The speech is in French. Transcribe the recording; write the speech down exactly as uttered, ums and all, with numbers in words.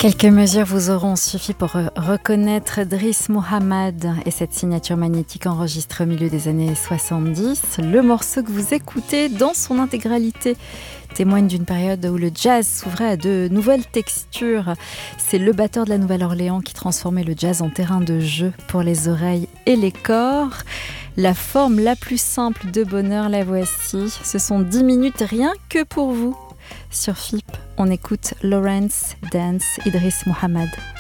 Quelques mesures vous auront suffi pour re- reconnaître Driss Mohamed et cette signature magnétique enregistrée au milieu des années soixante-dix. Le morceau que vous écoutez dans son intégralité témoigne d'une période où le jazz s'ouvrait à de nouvelles textures. C'est le batteur de la Nouvelle-Orléans qui transformait le jazz en terrain de jeu pour les oreilles et les corps. La forme la plus simple de bonheur, la voici. Ce sont dix minutes rien que pour vous. Sur F I P, on écoute Lawrence Dance Idriss Mohamed.